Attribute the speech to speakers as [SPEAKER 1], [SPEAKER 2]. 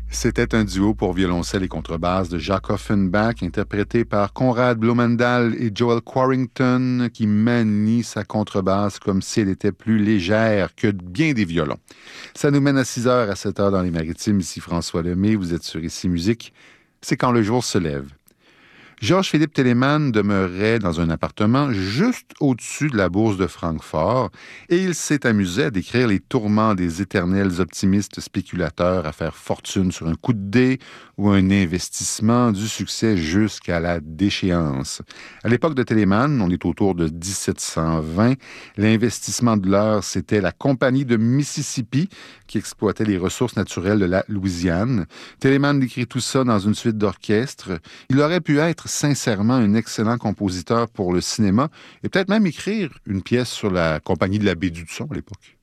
[SPEAKER 1] C'était un duo pour violoncelle et contrebasse de Jacques Offenbach, interprété par Conrad Blumendahl et Joel Quarrington, qui manie sa contrebasse comme si elle était plus légère que bien des violons. Ça nous mène à 6 heures à 7 heures dans les Maritimes. Ici François Lemay, vous êtes sur Ici Musique. C'est quand le jour se lève. Georges-Philippe Telemann demeurait dans un appartement juste au-dessus de la bourse de Francfort et il s'est amusé à décrire les tourments des éternels optimistes spéculateurs à faire fortune sur un coup de dé ou un investissement du succès jusqu'à la déchéance. À l'époque de Telemann, on est autour de 1720, l'investissement de l'heure, c'était la compagnie de Mississippi qui exploitait les ressources naturelles de la Louisiane. Telemann décrit tout ça dans une suite d'orchestre. Il aurait pu être sincèrement un excellent compositeur pour le cinéma et peut-être même écrire une pièce sur la compagnie de la Baie du Son à l'époque.